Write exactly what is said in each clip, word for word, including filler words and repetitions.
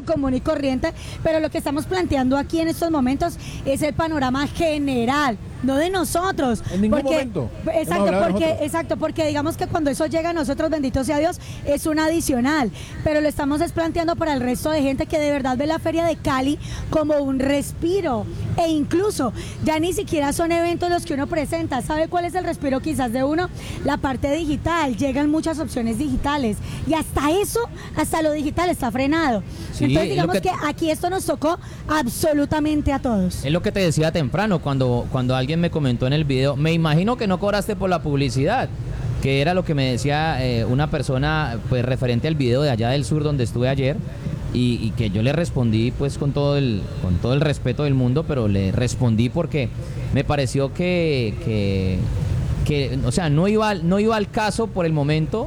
común y corriente, pero lo que estamos planteando aquí en estos momentos es el panorama general, no de nosotros. En ningún porque, momento. Exacto, porque, exacto, porque digamos que cuando eso llega a nosotros, bendito sea Dios, es un adicional, pero lo estamos es planteando para el resto de gente que de verdad ve la Feria de Cali como un respiro, e incluso ya ni siquiera son eventos los que uno presenta. ¿Sabe cuál es el respiro quizás de uno? La parte digital, llegan muchas opciones digitales y hasta eso, hasta lo digital está frenado. Sí, entonces digamos que, que aquí esto nos tocó absolutamente a todos. Es lo que te decía temprano cuando, cuando alguien me comentó en el video, me imagino que no cobraste por la publicidad, que era lo que me decía eh, una persona pues referente al video de allá del sur donde estuve ayer, y, y que yo le respondí pues con todo el con todo el respeto del mundo, pero le respondí porque me pareció que, que, que o sea, no iba, no iba al caso por el momento,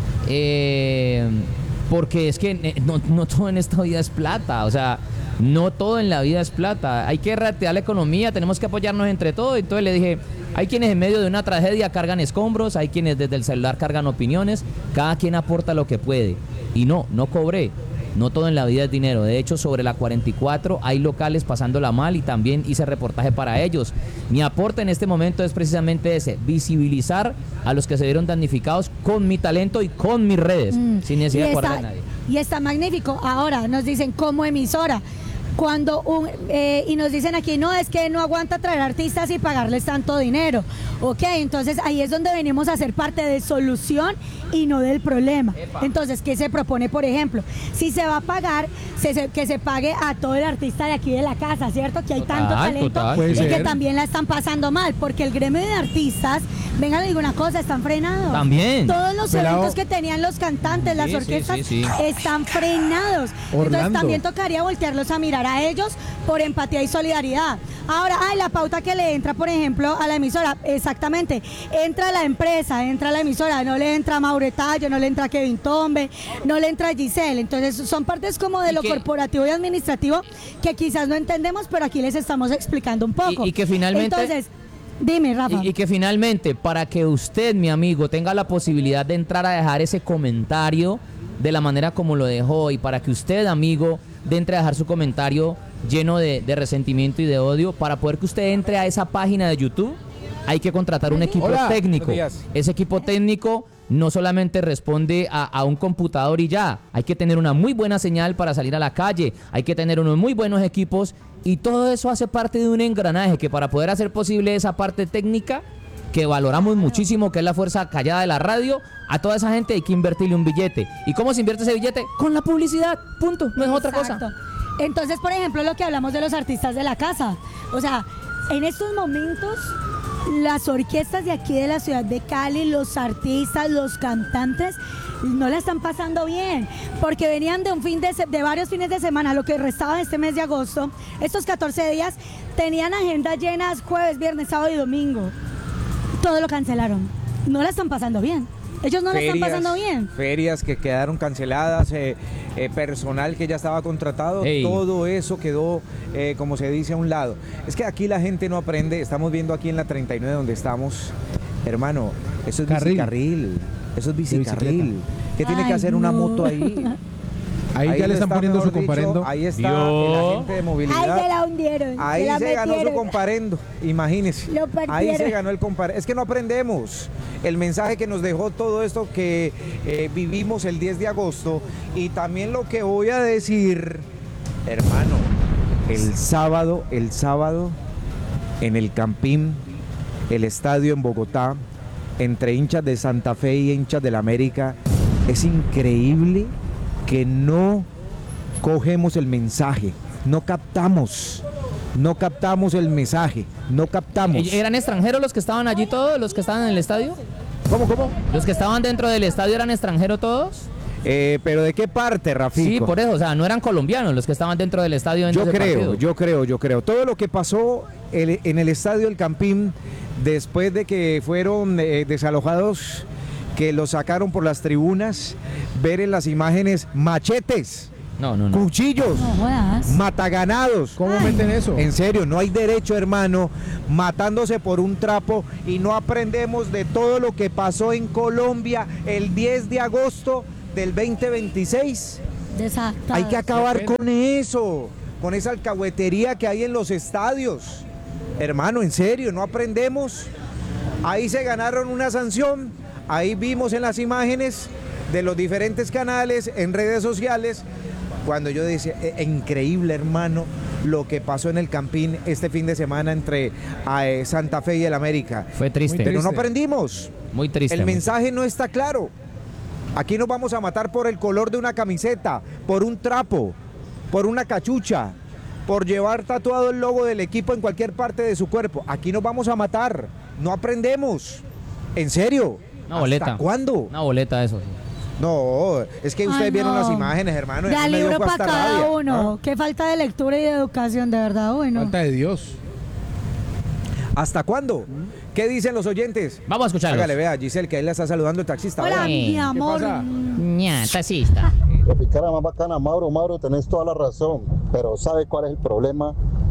eh, porque es que no, no todo en esta vida es plata, o sea, no todo en la vida es plata, hay que reactivar la economía, tenemos que apoyarnos entre todos. Entonces le dije, hay quienes en medio de una tragedia cargan escombros, hay quienes desde el celular cargan opiniones, cada quien aporta lo que puede. Y no, no cobré, no todo en la vida es dinero. De hecho, sobre la cuarenta y cuatro hay locales pasándola mal y también hice reportaje para ellos. Mi aporte en este momento es precisamente ese, visibilizar a los que se vieron damnificados con mi talento y con mis redes, mm. sin necesidad de cobrar a nadie. Y está magnífico. Ahora nos dicen como emisora, cuando un, eh, y nos dicen aquí, no, es que no aguanta traer artistas y pagarles tanto dinero. Ok, entonces ahí es donde venimos a ser parte de solución y no del problema. Epa. Entonces, ¿qué se propone, por ejemplo? Si se va a pagar, se, se, que se pague a todo el artista de aquí de la casa, ¿cierto? Que hay total, tanto talento total, y que ser. También la están pasando mal, porque el gremio de artistas, venga, le digo una cosa, están frenados. También. Todos los Pelado. eventos que tenían los cantantes, las sí, orquestas, sí, sí, sí. están frenados. Orlando. Entonces también tocaría voltearlos a mirar a ellos por empatía y solidaridad. Ahora, ay, la pauta que le entra, por ejemplo, a la emisora, exactamente, entra la empresa, entra la emisora, no le entra Maure Tallo, no le entra Kevin Tombe, no le entra Giselle. Entonces son partes como de lo qué? corporativo y administrativo que quizás no entendemos, pero aquí les estamos explicando un poco. Y, y que finalmente... Entonces, dime, Rafa. Y, y que finalmente, para que usted, mi amigo, tenga la posibilidad de entrar a dejar ese comentario de la manera como lo dejó, y para que usted, amigo, de entre a dejar su comentario lleno de, de resentimiento y de odio, para poder que usted entre a esa página de YouTube, hay que contratar un equipo Hola, técnico. Ese equipo técnico no solamente responde a, a un computador y ya, hay que tener una muy buena señal para salir a la calle, hay que tener unos muy buenos equipos, y todo eso hace parte de un engranaje que, para poder hacer posible esa parte técnica que valoramos muchísimo, que es la fuerza callada de la radio, a toda esa gente hay que invertirle un billete. ¿Y cómo se invierte ese billete? Con la publicidad, punto, no es Exacto. otra cosa. Entonces, por ejemplo, lo que hablamos de los artistas de la casa, o sea, en estos momentos las orquestas de aquí de la ciudad de Cali, los artistas, los cantantes, no la están pasando bien, porque venían de un fin de, de varios fines de semana, lo que restaba de este mes de agosto, estos catorce días, tenían agendas llenas jueves, viernes, sábado y domingo. Todo lo cancelaron. No la están pasando bien. Ellos no ferias, la están pasando bien. Ferias que quedaron canceladas, eh, eh, personal que ya estaba contratado, Ey. todo eso quedó, eh, como se dice, a un lado. Es que aquí la gente no aprende. Estamos viendo aquí en la treinta y nueve donde estamos, hermano, eso es Carril. bicicarril, eso es bicicarril. ¿Qué Ay, tiene que hacer no. una moto ahí? Ahí, ahí ya le están poniendo su comparendo. Ahí está Dios. el agente de movilidad. Ahí se la hundieron. Ahí se, se se ganó su comparendo, imagínese. Ahí se ganó el comparendo. Es que no aprendemos. El mensaje que nos dejó todo esto que eh, vivimos el diez de agosto, y también lo que voy a decir, hermano, el sábado, el sábado, en el Campín, el estadio en Bogotá, entre hinchas de Santa Fe y hinchas del América, es increíble que no cogemos el mensaje, no captamos, no captamos el mensaje, no captamos. ¿Eran extranjeros los que estaban allí todos, los que estaban en el estadio? ¿Cómo, cómo? ¿Los que estaban dentro del estadio eran extranjeros todos? Eh, ¿Pero de qué parte, Rafico? Sí, por eso, o sea, no eran colombianos los que estaban dentro del estadio. Yo creo, partido. yo creo, yo creo. Todo lo que pasó el, en el estadio El Campín, después de que fueron eh, desalojados, que los sacaron por las tribunas, ver en las imágenes machetes, no, no, no. cuchillos, no mataganados. ¿Cómo Ay. meten eso? En serio, no hay derecho, hermano, matándose por un trapo, y no aprendemos de todo lo que pasó en Colombia el diez de agosto del veinte veintiséis. Desatados. Hay que acabar con eso, con esa alcahuetería que hay en los estadios. Hermano, en serio, no aprendemos. Ahí se ganaron una sanción, ahí vimos en las imágenes de los diferentes canales, en redes sociales, cuando yo decía, eh, increíble, hermano, lo que pasó en el Campín este fin de semana entre eh, Santa Fe y el América. Fue triste. Pero no aprendimos. Muy triste. El mensaje no está claro. Aquí nos vamos a matar por el color de una camiseta, por un trapo, por una cachucha, por llevar tatuado el logo del equipo en cualquier parte de su cuerpo. Aquí nos vamos a matar. No aprendemos. ¿En serio? Una boleta. ¿Hasta cuándo? Una boleta, eso. No, es que ustedes Ay, vieron no. las imágenes, hermano. Ya libro para cada rabia. uno. ¿Ah? Qué falta de lectura y de educación, de verdad, bueno. Falta de Dios. ¿Hasta cuándo? ¿Qué dicen los oyentes? Vamos a escucharlos. Hágale, vea, Giselle, que ahí la está saludando el taxista. Hola, Vea. mi amor. pasa? Ña, taxista. Tropicana más bacana, Mauro, Mauro, tenés toda la razón, pero ¿sabe cuál es el problema?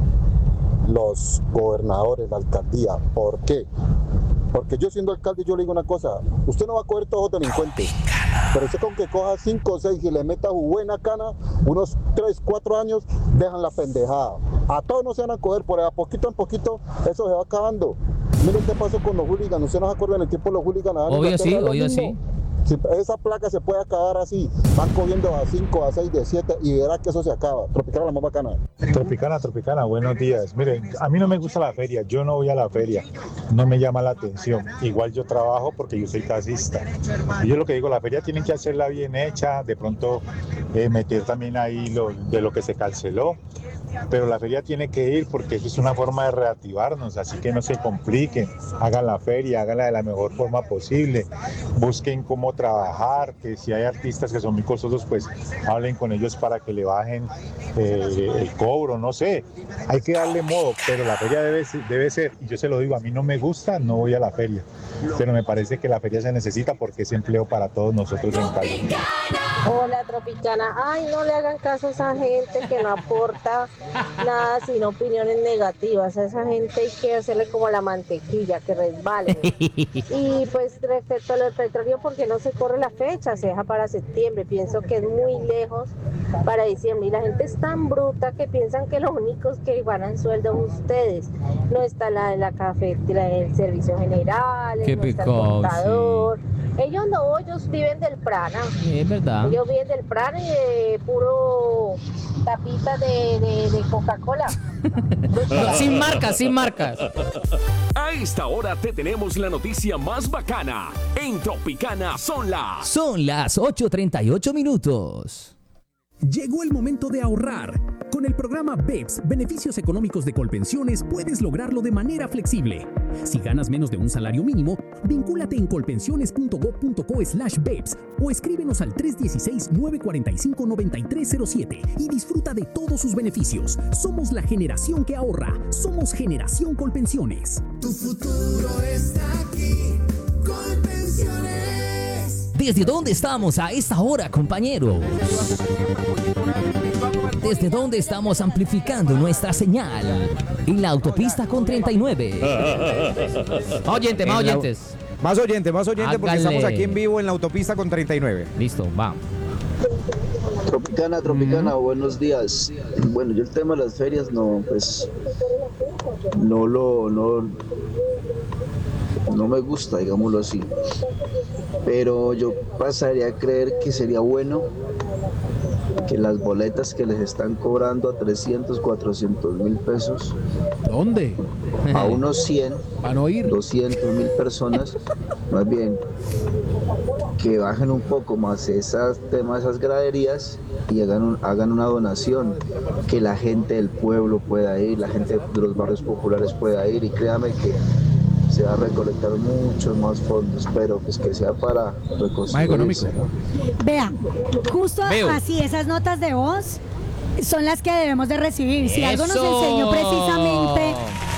Los gobernadores, la alcaldía. ¿Por qué? Porque yo siendo alcalde yo le digo una cosa, usted no va a coger todos los delincuentes, pero usted con que coja cinco o seis y le meta buena cana, unos tres, cuatro años, dejan la pendejada. A todos no se van a coger, por ahí, a poquito en poquito, eso se va acabando. Miren qué pasó con los hooligans, ¿usted no se acuerda en el tiempo de los hooligans? Obvio sí, obvio sí. Si esa placa se puede acabar así, van cogiendo a cinco, a seis, de siete y verá que eso se acaba. Tropicana la más bacana. Tropicana, Tropicana, buenos días. Miren, a mí no me gusta la feria, yo no voy a la feria, no me llama la atención. Igual yo trabajo porque yo soy taxista. Y yo lo que digo, la feria tienen que hacerla bien hecha, de pronto eh, meter también ahí lo, de lo que se canceló. Pero la feria tiene que ir porque eso es una forma de reactivarnos, así que no se compliquen, hagan la feria, háganla de la mejor forma posible, busquen cómo trabajar, que si hay artistas que son muy costosos, pues hablen con ellos para que le bajen eh, el cobro, no sé, hay que darle modo, pero la feria debe, debe ser, y yo se lo digo, a mí no me gusta, no voy a la feria, pero me parece que la feria se necesita porque es empleo para todos nosotros en Cali. Hola Tropicana, ay no le hagan caso a esa gente que no aporta nada sino opiniones negativas, a esa gente hay que hacerle como la mantequilla, que resbale. Y pues respecto a lo del petróleo, porque no se corre la fecha, se deja para septiembre, pienso que es muy lejos para diciembre y la gente es tan bruta que piensan que los únicos que ganan sueldo son ustedes, no está la de la cafetera, el servicio general, Qué no está el picado, contador. Ellos no, ellos viven del prana. Sí, es verdad. Ellos viven del prana y de puro tapitas de, de, de Coca-Cola. Sin marcas, sin marcas. A esta hora te tenemos la noticia más bacana. En Tropicana son las... Son las ocho treinta y ocho minutos. Llegó el momento de ahorrar. Con el programa B E P S, Beneficios Económicos de Colpensiones, puedes lograrlo de manera flexible. Si ganas menos de un salario mínimo, vincúlate en colpensiones.gov.co slash B E P S o escríbenos al tres uno seis, nueve cuatro cinco, nueve tres cero siete y disfruta de todos sus beneficios. Somos la generación que ahorra. Somos Generación Colpensiones. Tu futuro está aquí. Colpensiones. ¿Desde dónde estamos a esta hora, compañeros? ¿Desde dónde estamos amplificando nuestra señal? En la autopista con treinta y nueve. Más oyentes, más En la- oyentes. Más oyentes, más oyentes, porque Hágale. estamos aquí en vivo en la autopista con treinta y nueve. Listo, va. Tropicana, Tropicana, buenos días. Bueno, yo el tema de las ferias no, pues, no lo, no, no me gusta, digámoslo así. Pero yo pasaría a creer que sería bueno que las boletas que les están cobrando a trescientos, cuatrocientos mil pesos, ¿Dónde? a unos cien, Van a ir. doscientos mil personas, más bien que bajen un poco más esas temas, esas graderías y hagan, un- hagan una donación, que la gente del pueblo pueda ir, la gente de los barrios populares pueda ir, y créame que se va a recolectar muchos más fondos, pero pues que sea para reconstruir. Más económico. Vea, justo Veo. así, esas notas de voz son las que debemos de recibir. Si algo nos Eso. enseñó precisamente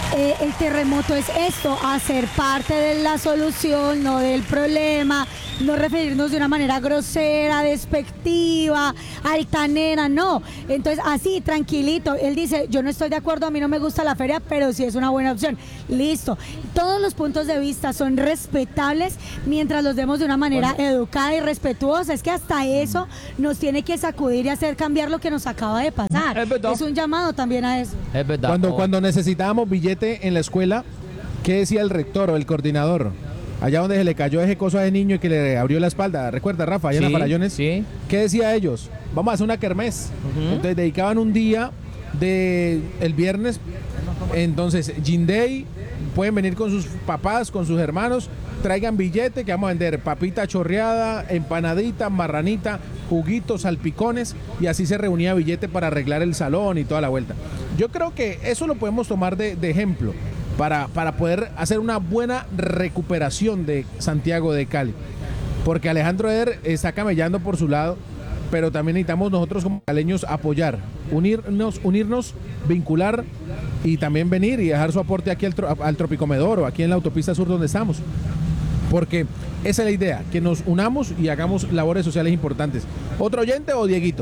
eh, el terremoto es esto, hacer parte de la solución, no del problema, no referirnos de una manera grosera, despectiva, altanera, no. Entonces, así, tranquilito, él dice, yo no estoy de acuerdo, a mí no me gusta la feria, pero sí es una buena opción. Listo. Todos los puntos de vista son respetables mientras los demos de una manera bueno. educada y respetuosa. Es que hasta eso nos tiene que sacudir y hacer cambiar lo que nos acaba de pasar. Es, es un llamado también a eso. Es verdad. Cuando, oh. cuando necesitábamos billete en la escuela, ¿qué decía el rector o el coordinador? Allá donde se le cayó ese coso a ese niño y que le abrió la espalda, ¿recuerda, Rafa? Allá sí, en las Farallones. Sí. ¿Qué decía ellos? Vamos a hacer una kermés. Uh-huh. Entonces dedicaban un día de el viernes. Entonces, Gin Day, pueden venir con sus papás, con sus hermanos, traigan billete que vamos a vender papita chorreada, empanadita, marranita, juguitos, salpicones, y así se reunía billete para arreglar el salón y toda la vuelta. Yo creo que eso lo podemos tomar de, de ejemplo. Para, para poder hacer una buena recuperación de Santiago de Cali. Porque Alejandro Eder está camellando por su lado, pero también necesitamos nosotros como caleños apoyar, unirnos, unirnos, vincular y también venir y dejar su aporte aquí al, al Tropicomedor o aquí en la autopista sur donde estamos. Porque esa es la idea, que nos unamos y hagamos labores sociales importantes. ¿Otro oyente o Dieguito?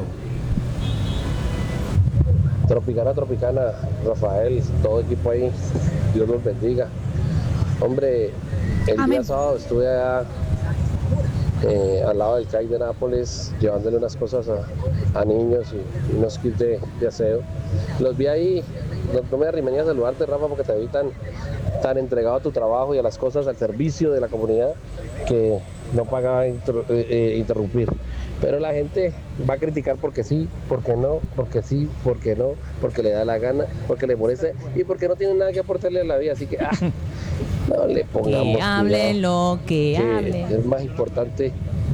Tropicana, Tropicana, Rafael, todo equipo ahí, Dios los bendiga. Hombre, el Amén. Día sábado estuve allá eh, al lado del C A I de Nápoles llevándole unas cosas a, a niños y, y unos kits de, de aseo. Los vi ahí, no, no me arrimé ni a saludarte, Rafa, porque te vi tan, tan entregado a tu trabajo y a las cosas, al servicio de la comunidad, que no pagaba inter, eh, interrumpir. Pero la gente va a criticar porque sí, porque no, porque sí, porque no, porque le da la gana, porque le molesta y porque no tiene nada que aportarle a la vida. Así que ah, no le pongamos que hablen lo que, que hablen. Es más importante,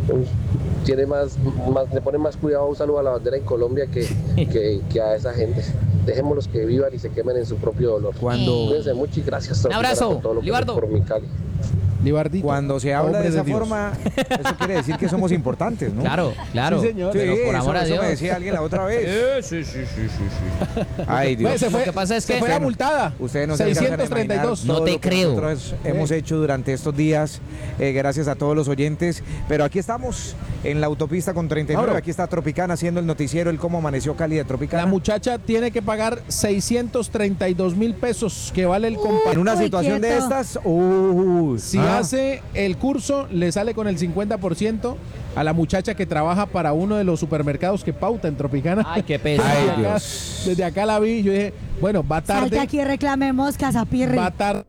tiene más, más, le pone más cuidado un saludo a la bandera en Colombia que, que, que a esa gente. Dejémoslos que vivan y se quemen en su propio dolor. Cuando... Cuídense mucho y gracias. Un abrazo, por todo lo que Libardo. Por mi Cali. Libardito, cuando se habla de esa de forma, eso quiere decir que somos importantes, ¿no? Claro, claro. Sí, señor. Sí, pero por amor eso, a Dios. Eso me decía alguien la otra vez. Sí, sí, sí, sí, sí. Ay, Dios. Pues se fue, lo que pasa es que se fue la multada. Ustedes no seiscientos treinta y dos. No te creo. Nosotros eh. hemos hecho durante estos días, eh, gracias a todos los oyentes. Pero aquí estamos en la autopista con treinta y nueve. Ahora, aquí está Tropicana haciendo el noticiero, el cómo amaneció Cali de Tropicana. La muchacha tiene que pagar seiscientos treinta y dos mil pesos que vale el compadre. En una situación quieto. de estas, uh, si ah. hace el curso, le sale con el cincuenta por ciento a la muchacha que trabaja para uno de los supermercados que pauta en Tropicana. Ay, qué peso. Ay, Ay, Dios. Desde acá la vi, yo dije, bueno, va tarde. Salte aquí y reclamemos Casapirri. Va tarde.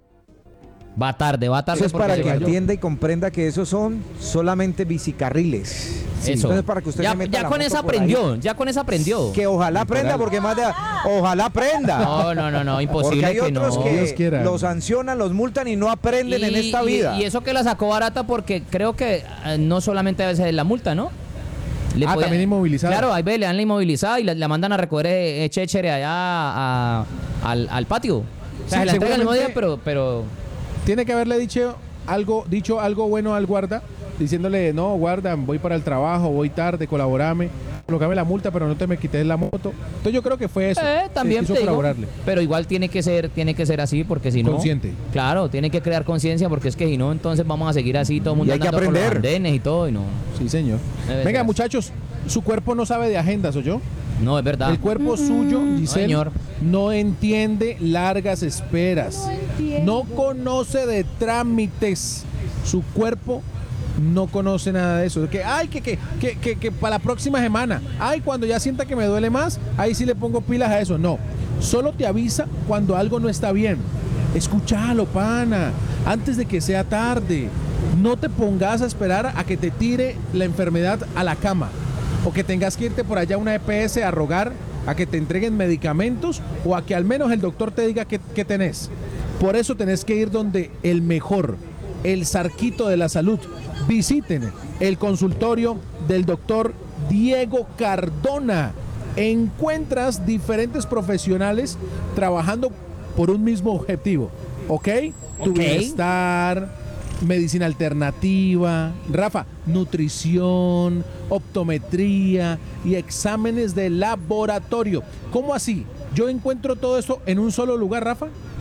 Va tarde, va tarde. Eso es para que yo. entienda y comprenda que esos son solamente bicicarriles. Sí, eso. Entonces, para que usted ya, se meta ya la con moto esa por aprendió, ahí. ya con esa aprendió. Que ojalá aprenda, porque más de... Ojalá aprenda. No, no, no, no, imposible. Porque hay que otros no. que los sancionan, los multan y no aprenden y, en esta y, vida. Y eso que la sacó barata porque creo que eh, no solamente a veces es la multa, ¿no? Le ah, podía, también inmovilizada. Claro, ahí ve, le dan la inmovilizada y la, la mandan a recoger eh, chéchere allá a, al, al patio. O sea, sí, se la entregan el mismo día, pero, pero... Tiene que haberle dicho algo, dicho algo bueno al guarda, diciéndole, no, guarda, voy para el trabajo, voy tarde, colaborame, colocame la multa, pero no te me quites la moto. Entonces yo creo que fue eso. Eh, también quiso te digo, colaborarle. Pero igual tiene que ser, tiene que ser así, porque si no... Consciente. Claro, tiene que crear conciencia, porque es que si no, entonces vamos a seguir así, todo el mundo y hay que andando por los aprender. andenes y todo, y no. Sí, señor. Venga, muchachos, su cuerpo no sabe de agendas, ¿o yo? No, es verdad. El cuerpo mm-hmm. suyo, Giselle, Señor. no entiende largas esperas. No, no conoce de trámites. Su cuerpo no conoce nada de eso. Que, ay, que, que, que, que, que para la próxima semana. Ay, cuando ya sienta que me duele más, ahí sí le pongo pilas a eso. No. Solo te avisa cuando algo no está bien. Escúchalo, pana. Antes de que sea tarde. No te pongas a esperar a que te tire la enfermedad a la cama. O que tengas que irte por allá a una E P S a rogar a que te entreguen medicamentos o a que al menos el doctor te diga qué, qué tenés. Por eso tenés que ir donde el mejor, el Zarquito de la Salud. Visiten el consultorio del doctor Diego Cardona. Encuentras diferentes profesionales trabajando por un mismo objetivo, ¿ok? Tu okay. bienestar, medicina alternativa, Rafa, nutrición, optometría y exámenes de laboratorio. ¿Cómo así? ¿Yo encuentro todo eso en un solo lugar, Rafa?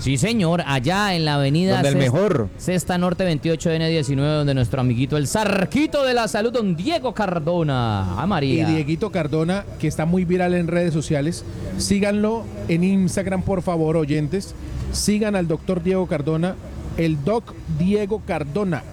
Sí, señor, allá en la avenida Donde el Cesta, mejor. Cesta Norte veintiocho N diecinueve, donde nuestro amiguito el Zarquito de la Salud, don Diego Cardona. A María. Y Dieguito Cardona, que está muy viral en redes sociales. Síganlo en Instagram, por favor, oyentes. Sigan al doctor Diego Cardona, el doc Diego Cardona.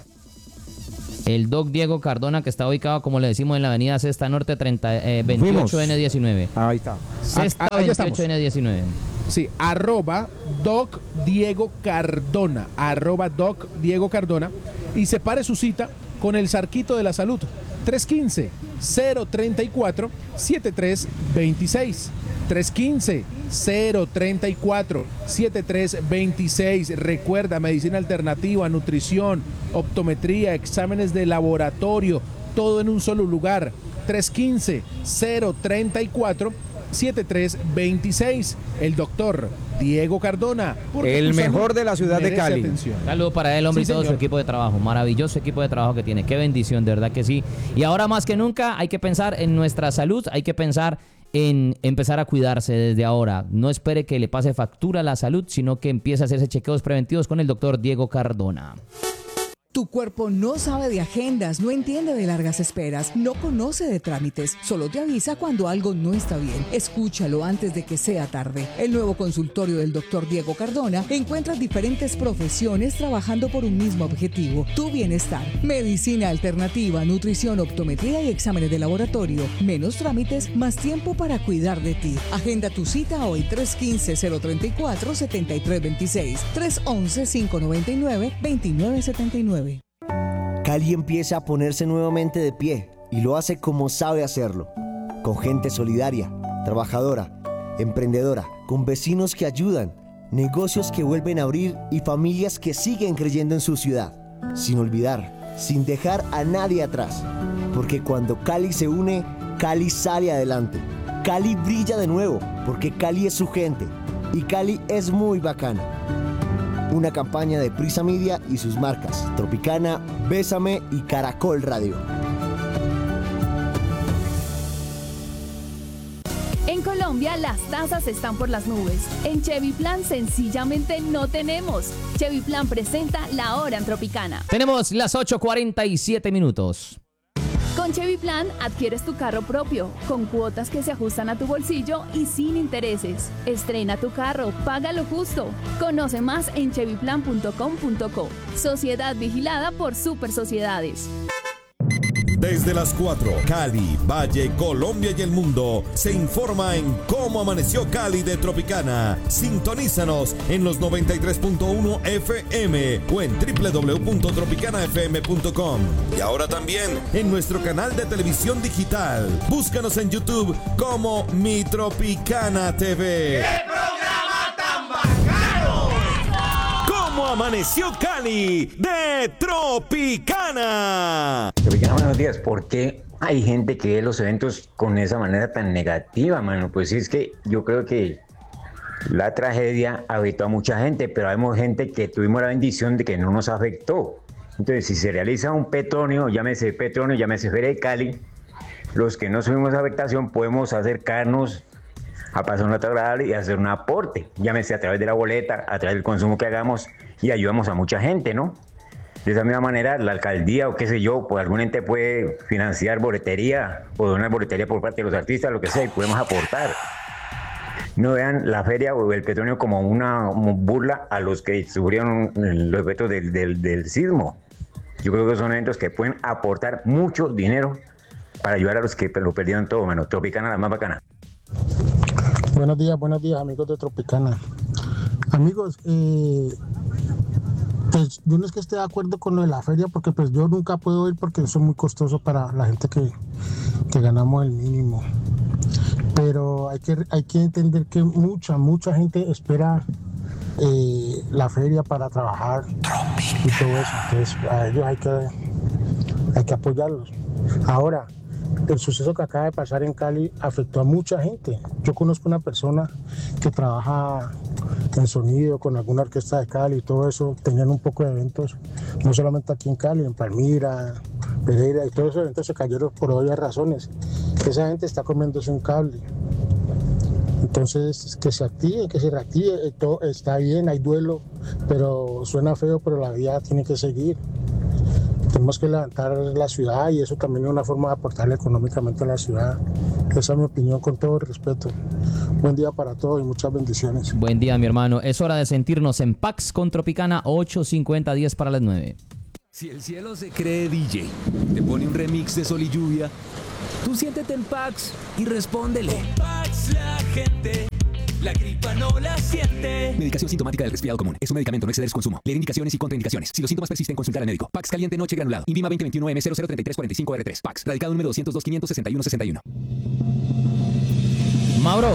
El doc Diego Cardona, que está ubicado, como le decimos, en la avenida Cesta Norte treinta, eh, veintiocho N diecinueve. Ahí está. Cesta Ah, ahí veintiocho N diecinueve. Sí, arroba Doc Diego Cardona, arroba Doc Diego Cardona, y separe su cita con el Zarquito de la Salud, tres uno cinco, cero tres cuatro, siete tres dos seis, tres uno cinco, cero tres cuatro, siete tres dos seis. Recuerda, medicina alternativa, nutrición, optometría, exámenes de laboratorio, todo en un solo lugar, tres uno cinco, cero tres cuatro, siete tres dos seis. El doctor Diego Cardona, el mejor de la ciudad de Cali. Atención. Saludos para él, hombre, Sí, y todo señor. su equipo de trabajo. Maravilloso equipo de trabajo que tiene. Qué bendición, de verdad que sí. Y ahora más que nunca hay que pensar en nuestra salud, hay que pensar en empezar a cuidarse desde ahora. No espere que le pase factura a la salud, sino que empiece a hacerse chequeos preventivos con el doctor Diego Cardona. Tu cuerpo no sabe de agendas, no entiende de largas esperas, no conoce de trámites, solo te avisa cuando algo no está bien. Escúchalo antes de que sea tarde. El nuevo consultorio del doctor Diego Cardona encuentra diferentes profesiones trabajando por un mismo objetivo, tu bienestar. Medicina alternativa, nutrición, optometría y exámenes de laboratorio. Menos trámites, más tiempo para cuidar de ti. Agenda tu cita hoy, tres uno cinco, cero tres cuatro, siete tres dos seis, tres uno uno, cinco nueve nueve, dos nueve siete nueve. Cali empieza a ponerse nuevamente de pie y lo hace como sabe hacerlo, con gente solidaria, trabajadora, emprendedora, con vecinos que ayudan, negocios que vuelven a abrir y familias que siguen creyendo en su ciudad, sin olvidar, sin dejar a nadie atrás, porque cuando Cali se une, Cali sale adelante, Cali brilla de nuevo, porque Cali es su gente y Cali es muy bacana. Una campaña de Prisa Media y sus marcas Tropicana, Bésame y Caracol Radio. En Colombia las tasas están por las nubes. En Chevy Plan sencillamente no tenemos. Chevy Plan presenta La Hora en Tropicana. Tenemos las ocho cuarenta y siete minutos. Con Chevy Plan adquieres tu carro propio, con cuotas que se ajustan a tu bolsillo y sin intereses. Estrena tu carro, paga lo justo. Conoce más en chevy plan punto com punto co. Sociedad vigilada por Super Sociedades. Desde las cuatro, Cali, Valle, Colombia y el mundo, se informa en Cómo Amaneció Cali de Tropicana. Sintonízanos en los noventa y tres punto uno F M o en doble u doble u doble u punto tropicana f m punto com. Y ahora también en nuestro canal de televisión digital. Búscanos en YouTube como Mi Tropicana T V. ¡Qué programa tan bacano! ¿Cómo amaneció Cali de Tropicana? Tropicana, buenos días. ¿Por qué hay gente que ve los eventos con esa manera tan negativa, mano? Pues sí, es que yo creo que la tragedia afectó a mucha gente, pero hay gente que tuvimos la bendición de que no nos afectó. Entonces, si se realiza un Petronio, llámese Petronio, llámese Feria de Cali, los que no sufrimos afectación podemos acercarnos a pasar un rato agradable y hacer un aporte, llámese a través de la boleta, a través del consumo que hagamos, y ayudamos a mucha gente, ¿no? De esa misma manera, la alcaldía o qué sé yo, pues algún ente puede financiar boletería o donar boletería por parte de los artistas, lo que sea, y podemos aportar. No vean la feria o el Petronio como una como burla a los que sufrieron los efectos del, del, del sismo. Yo creo que son eventos que pueden aportar mucho dinero para ayudar a los que lo perdieron todo, menos Tropicana, la más bacana. Buenos días, buenos días, amigos de Tropicana. Amigos, eh, pues yo no es que esté de acuerdo con lo de la feria, porque pues yo nunca puedo ir porque eso es muy costoso para la gente que, que ganamos el mínimo. Pero hay que, hay que entender que mucha, mucha gente espera eh, la feria para trabajar y todo eso. Entonces a ellos hay que, hay que apoyarlos. Ahora, el suceso que acaba de pasar en Cali afectó a mucha gente. Yo conozco una persona que trabaja en sonido con alguna orquesta de Cali y todo eso. Tenían un poco de eventos, no solamente aquí en Cali, en Palmira, Pereira, y todos esos eventos se cayeron por obvias razones. Esa gente está comiéndose un cable. Entonces, que se active, que se reactive, todo está bien, hay duelo, pero suena feo, pero la vida tiene que seguir. Tenemos que levantar la ciudad y eso también es una forma de aportarle económicamente a la ciudad. Esa es mi opinión, con todo el respeto. Buen día para todos y muchas bendiciones. Buen día, mi hermano. Es hora de sentirnos en Pax con Tropicana, ocho cincuenta, diez para las nueve. Si el cielo se cree D J, te pone un remix de Sol y Lluvia, tú siéntete en Pax y respóndele. Con Pax la gente, la gripa no la siente. Medicación sintomática del resfriado común. Es un medicamento, no exceder su consumo. Leer indicaciones y contraindicaciones. Si los síntomas persisten, consultar al médico. Pax caliente noche granulado. Invima veinte veintiuno M cero cero treinta y tres cuarenta y cinco R tres. Pax. Radicado número doscientos dos quinientos sesenta y uno sesenta y uno. Mauro.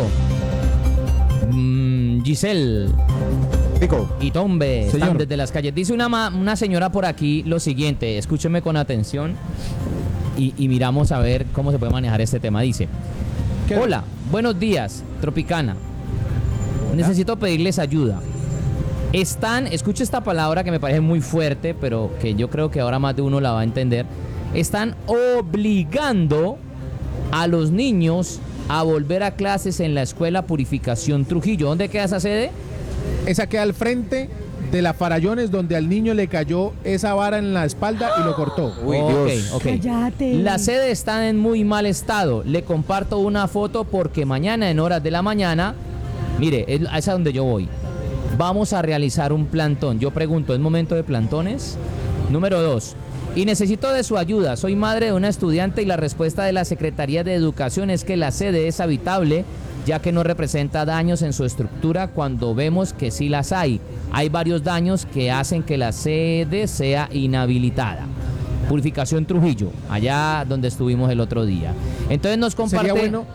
Mm, Giselle. Rico. Y Tombe. Señor. Están desde las calles. Dice una, ma- una señora por aquí lo siguiente. Escúcheme con atención y, y miramos a ver cómo se puede manejar este tema. Dice: hola, buenos días, Tropicana. Necesito pedirles ayuda. Están, escucha esta palabra que me parece muy fuerte, pero que yo creo que ahora más de uno la va a entender. Están obligando a los niños a volver a clases en la Escuela Purificación Trujillo. ¿Dónde queda esa sede? Esa queda al frente de la Farallones, donde al niño le cayó esa vara en la espalda y lo cortó. Uy, Dios. Ok, ok. Cállate. La sede está en muy mal estado. Le comparto una foto porque mañana en horas de la mañana, mire, es es a donde yo voy. Vamos a realizar un plantón. Yo pregunto, ¿es momento de plantones? Número dos. Y necesito de su ayuda. Soy madre de una estudiante y la respuesta de la Secretaría de Educación es que la sede es habitable, ya que no representa daños en su estructura cuando vemos que sí las hay. Hay varios daños que hacen que la sede sea inhabilitada. Purificación Trujillo, allá donde estuvimos el otro día. Entonces nos comparte... Sería bueno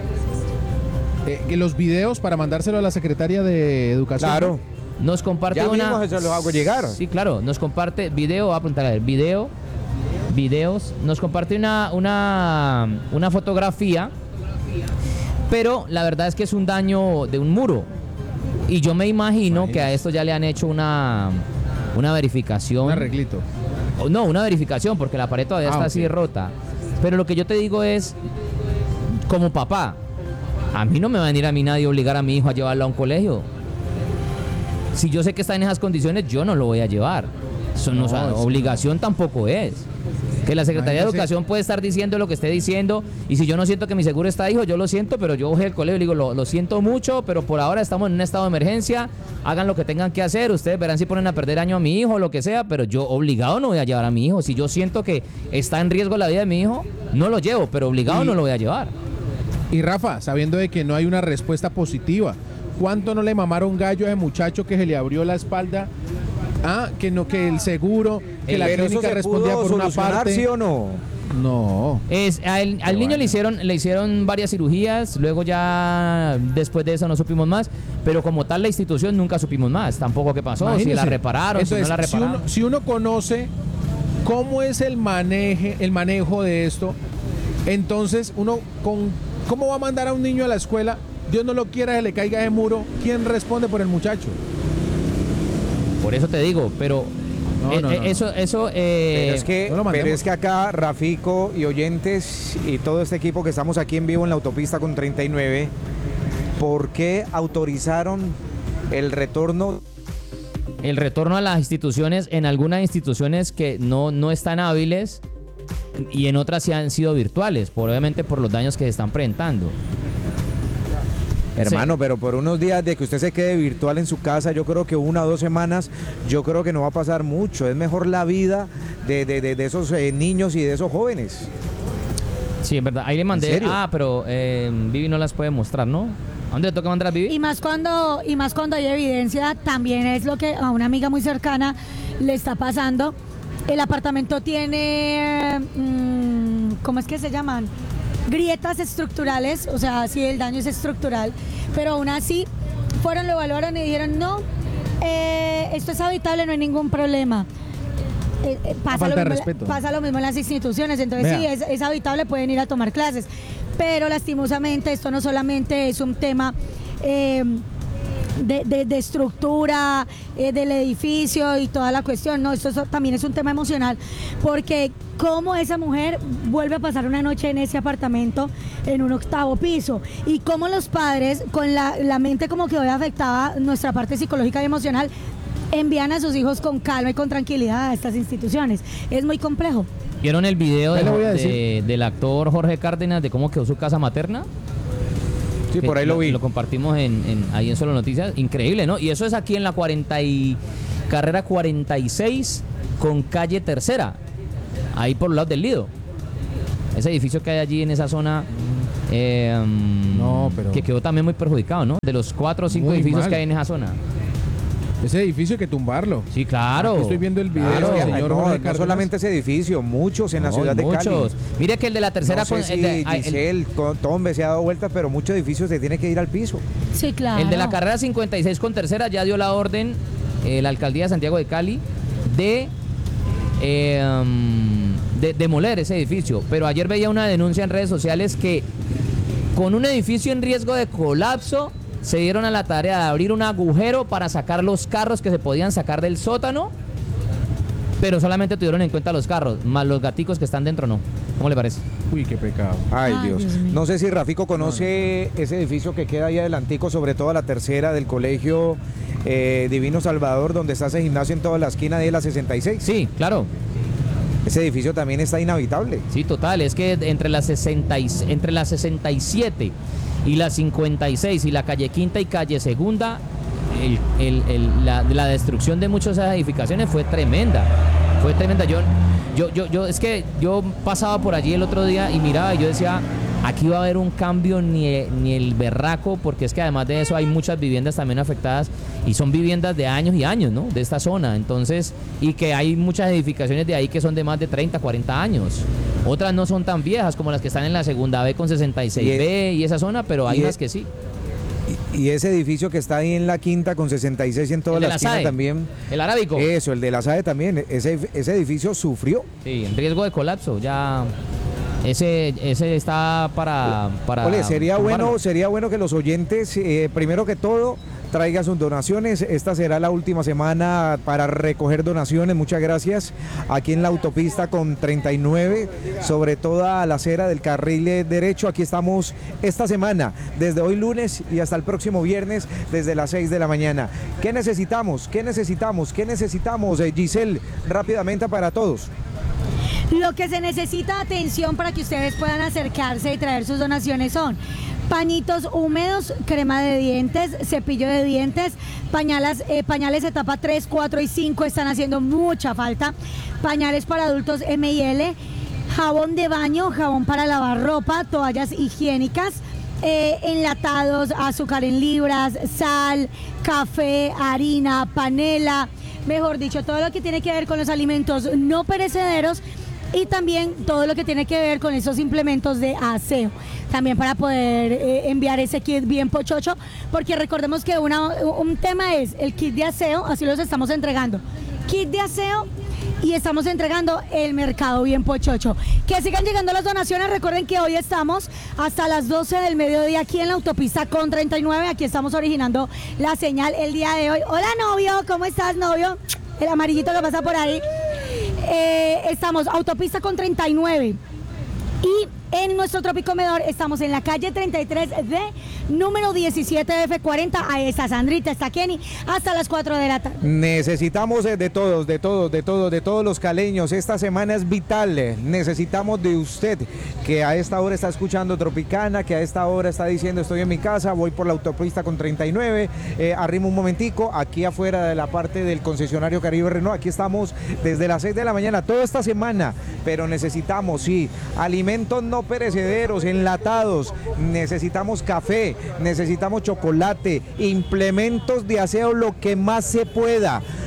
eh, que los videos para mandárselo a la secretaria de Educación. Claro. Nos comparte Ya una... mismo se los hago llegar. Sí, claro. Nos comparte video, voy a apuntar a ver, video, videos. Nos comparte una, una, una fotografía, pero la verdad es que es un daño de un muro. Y yo me imagino que a esto ya le han hecho una, una verificación. Un arreglito. O no, una verificación, porque la pared todavía Ah, está ok. así rota. Pero lo que yo te digo es, como papá, a mí no me va a venir a mí nadie a obligar a mi hijo a llevarlo a un colegio. Si yo sé que está en esas condiciones, yo no lo voy a llevar. Eso no, No, o sea, eso obligación tampoco es. Que la Secretaría de Imagínese. Educación puede estar diciendo lo que esté diciendo, y si yo no siento que mi seguro está, hijo, yo lo siento, pero yo voy al colegio y le digo, lo, lo siento mucho, pero por ahora estamos en un estado de emergencia, hagan lo que tengan que hacer, ustedes verán si ponen a perder año a mi hijo o lo que sea, pero yo obligado no voy a llevar a mi hijo. Si yo siento que está en riesgo la vida de mi hijo, no lo llevo, pero obligado Y- no lo voy a llevar. Y Rafa, sabiendo de que no hay una respuesta positiva, ¿cuánto no le mamaron gallo a ese muchacho que se le abrió la espalda? Ah, que no, que el seguro, que la Pero eso clínica se respondía pudo por una solucionar, parte. ¿sí o no? No. Es, a él- al niño le hicieron, le hicieron varias cirugías, luego ya después de eso no supimos más, pero como tal la institución nunca supimos más, tampoco qué pasó, si Imagínese. la repararon, Entonces, si no la si repararon. uno, si uno conoce cómo es el maneje, el manejo de esto, entonces uno con cómo va a mandar a un niño a la escuela, Dios no lo quiera que le caiga ese muro, ¿quién responde por el muchacho? Por eso te digo, pero No, eh, no, eh, no, eso, eso, eh, Pero es, que, no lo mandemos. pero es que acá Rafico y oyentes y todo este equipo que estamos aquí en vivo en la autopista con treinta y nueve, ¿por qué autorizaron el retorno? el retorno a las instituciones, en algunas instituciones que no, no están hábiles y en otras sí han sido virtuales, por, obviamente por los daños que se están presentando. Hermano, pero por unos días de que usted se quede virtual en su casa, yo creo que una o dos semanas, yo creo que no va a pasar mucho. Es mejor la vida de, de- de- de esos eh, niños y de esos jóvenes. Sí, es verdad. Ahí le mandé. serio? Ah, pero eh, Vivi no las puede mostrar, ¿no? ¿A dónde le toca mandar a Vivi? Y más cuando y más cuando hay evidencia, también es lo que a una amiga muy cercana le está pasando. El apartamento tiene, mm, ¿cómo es que se llaman? Grietas estructurales, o sea, sí, el daño es estructural, pero aún así fueron, lo evaluaron y dijeron, no, eh, esto es habitable, no hay ningún problema. Eh, eh, pasa, falta lo de mismo, respeto. pasa lo mismo en las instituciones, entonces Vea. sí, es, es habitable, pueden ir a tomar clases, pero lastimosamente esto no solamente es un tema eh, de, de, de estructura eh, del edificio y toda la cuestión, no, esto, eso también es un tema emocional, porque cómo esa mujer vuelve a pasar una noche en ese apartamento en un octavo piso y cómo los padres con la, la mente como que hoy afectada, nuestra parte psicológica y emocional, envían a sus hijos con calma y con tranquilidad a estas instituciones. Es muy complejo. ¿Vieron el video de, voy a de, del actor Jorge Cárdenas de cómo quedó su casa materna? Sí, que por ahí lo vi. Lo compartimos en, en, ahí en Solo Noticias. Increíble, ¿no? Y eso es aquí en la cuarenta y, carrera cuarenta y seis con calle Tercera. Ahí por los lados del Lido. Ese edificio que hay allí en esa zona eh, no, pero... que quedó también muy perjudicado, ¿no? De los cuatro o cinco Muy edificios mal. que hay en esa zona. Ese edificio hay que tumbarlo. Sí, claro. Aquí estoy viendo el video Claro, del señor no, Jorge no Cárdenas. solamente ese edificio, muchos en la No, ciudad de muchos. Cali. Mire que el de la tercera... No sé con- si el de- ah, el- Giselle, con- Tombe se ha dado vuelta, pero muchos edificios se tienen que ir al piso. Sí, claro. El de la carrera cincuenta y seis con tercera ya dio la orden eh, la alcaldía de Santiago de Cali de, eh, um, de demoler ese edificio. Pero ayer veía una denuncia en redes sociales que con un edificio en riesgo de colapso se dieron a la tarea de abrir un agujero para sacar los carros que se podían sacar del sótano, pero solamente tuvieron en cuenta los carros, más los gaticos que están dentro no. ¿Cómo le parece? Uy, qué pecado. Ay, Ay, Dios. Dios mío. No sé si Rafico conoce ese edificio que queda ahí adelantico, sobre todo a la tercera del colegio eh, Divino Salvador, donde está ese gimnasio en toda la esquina de la sesenta y seis. Sí, claro. Ese edificio también está inhabitable. Sí, total, es que entre la, sesenta y, entre la sesenta y siete y la cincuenta y seis y la calle Quinta y calle Segunda, el, el, el, la, la destrucción de muchas de esas edificaciones fue tremenda, fue tremenda. Yo, yo, yo, yo, es que yo pasaba por allí el otro día y miraba y yo decía, aquí va a haber un cambio ni, ni el berraco, porque es que además de eso hay muchas viviendas también afectadas y son viviendas de años y años, ¿no? De esta zona, entonces, y que hay muchas edificaciones de ahí que son de más de treinta, cuarenta años. Otras no son tan viejas como las que están en la segunda B con sesenta y seis B y, y esa zona, pero hay y unas es- que sí. Y, y ese edificio que está ahí en la quinta con sesenta y seis y en toda El de la la esquina SAE. también. El arábico. Eso, el de la SAE también. Ese, ese edificio sufrió. Sí, en riesgo de colapso, ya ese ese está para para Ole, sería tumbarlo. bueno, sería bueno que los oyentes, eh, primero que todo, traigan sus donaciones. Esta será la última semana para recoger donaciones. Muchas gracias. Aquí en la autopista con treinta y nueve, sobre toda la acera del carril derecho. Aquí estamos esta semana, desde hoy lunes y hasta el próximo viernes, desde las seis de la mañana. ¿Qué necesitamos? ¿Qué necesitamos? ¿Qué necesitamos, eh, Giselle? Rápidamente para todos. Lo que se necesita atención para que ustedes puedan acercarse y traer sus donaciones son pañitos húmedos, crema de dientes, cepillo de dientes, pañalas, eh, pañales etapa tres, cuatro y cinco están haciendo mucha falta, pañales para adultos M y L, jabón de baño, jabón para lavar ropa, toallas higiénicas, eh, enlatados, azúcar en libras, sal, café, harina, panela, mejor dicho, todo lo que tiene que ver con los alimentos no perecederos y también todo lo que tiene que ver con esos implementos de aseo, también para poder eh, enviar ese kit bien pochocho, porque recordemos que una, un tema es el kit de aseo, así los estamos entregando, kit de aseo y estamos entregando el mercado bien pochocho. Que sigan llegando las donaciones, recuerden que hoy estamos hasta las doce del mediodía aquí en la autopista con treinta y nueve, aquí estamos originando la señal el día de hoy. Hola novio, ¿cómo estás novio? El amarillito que pasa por ahí. Eh, estamos autopista con treinta y nueve y en nuestro Tropicomedor estamos en la calle treinta y tres D, número diecisiete F cuarenta. Ahí está Sandrita, está Kenny, hasta las cuatro de la tarde. Necesitamos eh, de todos, de todos, de todos, de todos los caleños. Esta semana es vital. eh. Necesitamos de usted que a esta hora está escuchando Tropicana, que a esta hora está diciendo estoy en mi casa, voy por la autopista con treinta y nueve, eh, arrimo un momentico, aquí afuera de la parte del concesionario Caribe Renault. Aquí estamos desde las seis de la mañana, toda esta semana, pero necesitamos, sí, alimentos no perecederos, enlatados, necesitamos café, necesitamos chocolate, implementos de aseo, lo que más se pueda.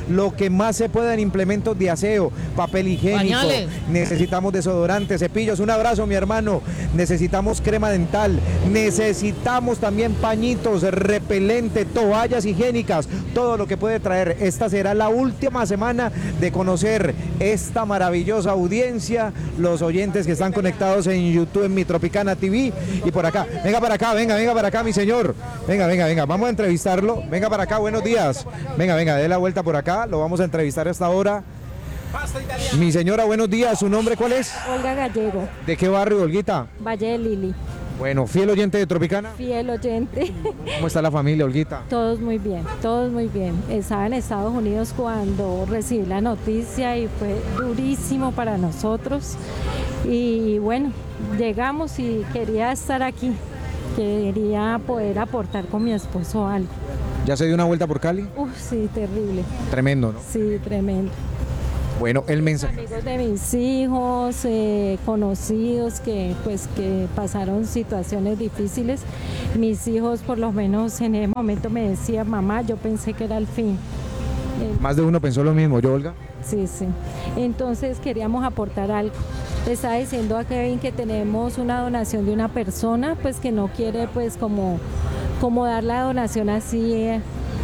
lo que más se pueda en implementos de aseo, papel higiénico, Pañales. necesitamos desodorantes, cepillos, un abrazo mi hermano, necesitamos crema dental, necesitamos también pañitos, repelente, toallas higiénicas, todo lo que puede traer. Esta será la última semana de conocer esta maravillosa audiencia, los oyentes que están conectados en YouTube, en Mi Tropicana T V y por acá. Venga para acá, venga, venga para acá, mi señor. Venga, venga, venga, vamos a entrevistarlo. Venga para acá, buenos días. Venga, venga, dé la vuelta por acá, lo vamos a entrevistar a esta hora. Mi señora, buenos días, ¿su nombre cuál es? Olga Gallego. ¿De qué barrio, Olguita? Valle de Lili. Bueno, fiel oyente de Tropicana. Fiel oyente. ¿Cómo está la familia, Olguita? Todos muy bien, todos muy bien. Estaba en Estados Unidos cuando recibí la noticia y fue durísimo para nosotros. Y bueno, llegamos y quería estar aquí. Quería poder aportar con mi esposo algo. ¿Ya se dio una vuelta por Cali? Uf, sí, terrible. Tremendo, ¿no? Sí, tremendo. Bueno, el mensaje. Amigos de mis hijos, eh, conocidos que pues que pasaron situaciones difíciles. Mis hijos por lo menos en ese momento me decían, mamá, yo pensé que era el fin. Eh, Más de uno pensó lo mismo, ¿yo, Olga? Sí, sí. Entonces queríamos aportar algo. Le estaba diciendo a Kevin que tenemos una donación de una persona pues que no quiere pues como, como dar la donación así eh,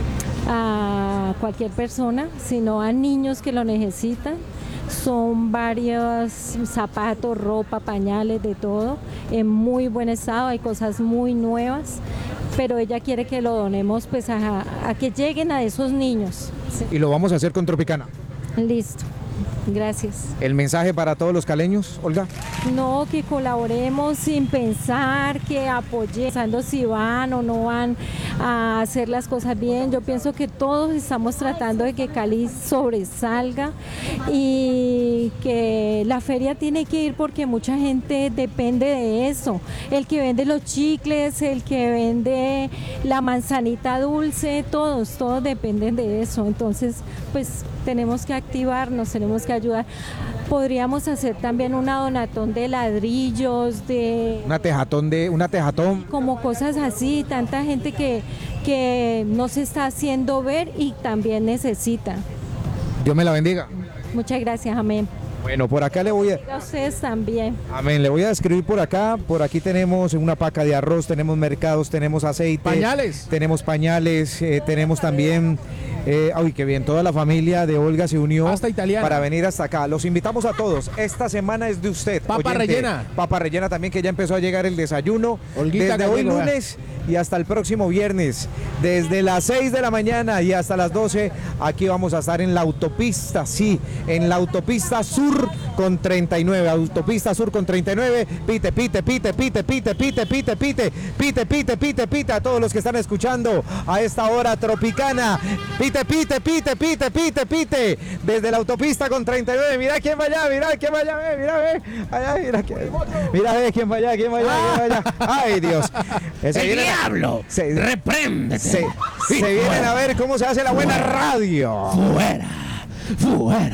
a cualquier persona, sino a niños que lo necesitan. Son varios zapatos, ropa, pañales, de todo, en muy buen estado, hay cosas muy nuevas, pero ella quiere que lo donemos pues a, a que lleguen a esos niños. Sí. Y lo vamos a hacer con Tropicana. Listo, gracias. ¿El mensaje para todos los caleños, Olga? No, que colaboremos sin pensar, que apoyemos, pensando si van o no van a hacer las cosas bien. Yo pienso que todos estamos tratando de que Cali sobresalga y que la feria tiene que ir porque mucha gente depende de eso. El que vende los chicles, el que vende la manzanita dulce, todos, todos dependen de eso. Entonces, pues tenemos que activarnos, tenemos que ayudar. Podríamos hacer también una donatón de ladrillos, de... Una tejatón de... Una tejatón. Como cosas así, tanta gente que, que no se está haciendo ver y también necesita. Dios me la bendiga. Muchas gracias, amén. Bueno, por acá le voy a... A ustedes también. Amén, le voy a escribir por acá. Por aquí tenemos una paca de arroz, tenemos mercados, tenemos aceite. Pañales. Tenemos pañales, eh, tenemos también... Eh, ay, qué bien, toda la familia de Olga se unió Pasta italiana. para venir hasta acá. Los invitamos a todos. Esta semana es de usted. Papa oyente. rellena. Papa rellena también, que ya empezó a llegar el desayuno. Olguita Desde hoy Gallego, lunes y hasta el próximo viernes. Desde las seis de la mañana y hasta las doce, aquí vamos a estar en la autopista, sí, en la autopista sur con treinta y nueve. Autopista sur con treinta y nueve. Pite, pite, pite, pite, pite, pite, pite, pite, pite, pite, pite, pite, a todos los que están escuchando a esta hora Tropicana. Pite, pite, pite, pite, pite, pite, desde la autopista con treinta y nueve. Mira quién va allá, mira quién va allá, ve, mira, ve, allá, mira quién, mira, ve quién va allá, quién va allá, quién va allá. Ay, Dios. Eh, se ¡El vienen a- diablo! se- ¡Repréndete! Se, se vienen a ver cómo se hace la buena radio. ¡Fuera! ¡Fuera!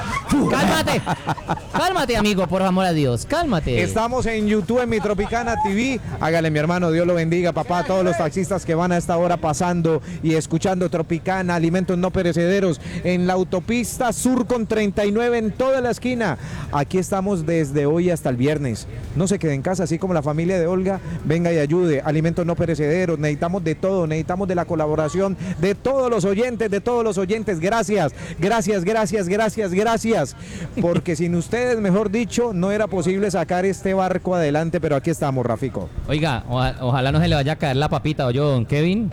Cálmate, cálmate amigo, por amor a Dios, cálmate. Estamos en YouTube, en Mi Tropicana T V. Hágale, mi hermano, Dios lo bendiga, papá, a todos los taxistas que van a esta hora pasando y escuchando Tropicana, alimentos no perecederos, en la autopista sur con treinta y nueve, en toda la esquina. Aquí estamos desde hoy hasta el viernes. No se quede en casa, así como la familia de Olga, venga y ayude. Alimentos no perecederos, necesitamos de todo, necesitamos de la colaboración de todos los oyentes, de todos los oyentes. Gracias, gracias, gracias, gracias, gracias. Porque sin ustedes, mejor dicho, no era posible sacar este barco adelante, pero aquí estamos, Rafico. Oiga, oja- ojalá no se le vaya a caer la papita, ¿o yo, don Kevin?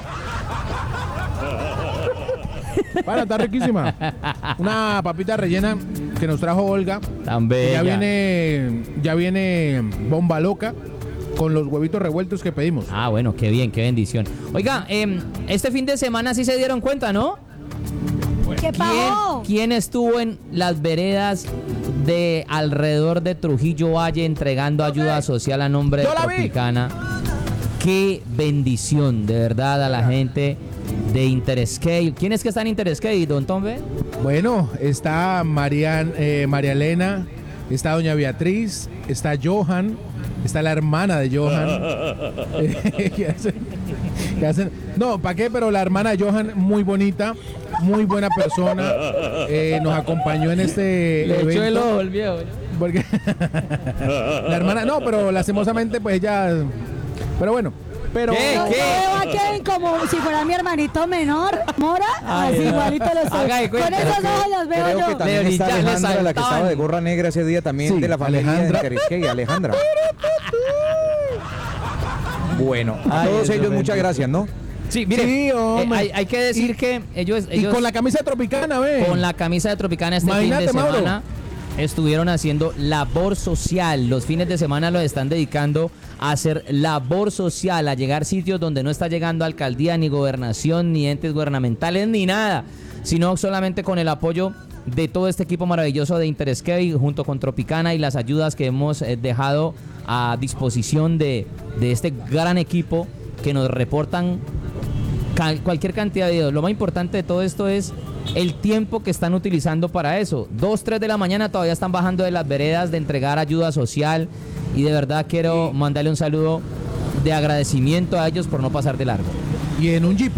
Para, está riquísima. Una papita rellena que nos trajo Olga. Tan Que bella. Ya viene, ya viene bomba loca con los huevitos revueltos que pedimos. Ah, bueno, qué bien, qué bendición. Oiga, em, este fin de semana sí se dieron cuenta, ¿no? ¿Qué ¿Quién, pasó? quién estuvo en las veredas de alrededor de Trujillo Valle entregando ayuda social a nombre de Yo la vi. Tropicana? Qué bendición, de verdad, a la gente de Interscale. ¿Quién es que está en Interscale, don Tombe? Bueno, está Marian, eh, María Elena, está doña Beatriz, está Johan, está la hermana de Johan. Eh, que hacen- que hacen- No, ¿para qué? Pero la hermana Johan, muy bonita, muy buena persona, eh, nos acompañó en este Le evento. echó el ojo el viejo. Porque la hermana, no, pero lastimosamente pues ella, pero bueno. Pero ¿Qué? Yo veo a Kevin como si fuera mi hermanito menor, Mora, Ay, así no. igualito los estoy. Con esos ojos los veo Creo yo. que también está Alejandra, la que estaba de gorra negra ese día también, Sí, de la familia Alejandra. de Carisquey, Alejandra. Bueno, a Ay, todos eso ellos bendito. muchas gracias, ¿no? Sí, mire, Sí, eh, hombre. hay, hay que decir que ellos, y ellos con la camisa tropicana, ve. con la camisa de Tropicana este Imagínate, fin de Mauro. semana estuvieron haciendo labor social. Los fines de semana los están dedicando a hacer labor social, a llegar a sitios donde no está llegando alcaldía, ni gobernación, ni entes gubernamentales, ni nada, sino solamente con el apoyo de todo este equipo maravilloso de Intereskey junto con Tropicana y las ayudas que hemos eh, dejado a disposición de, de este gran equipo que nos reportan cal- cualquier cantidad de videos. Lo más importante de todo esto es el tiempo que están utilizando para eso. Dos, tres de la mañana todavía están bajando de las veredas de entregar ayuda social y de verdad quiero mandarle un saludo de agradecimiento a ellos por no pasar de largo. Y en un Jeep.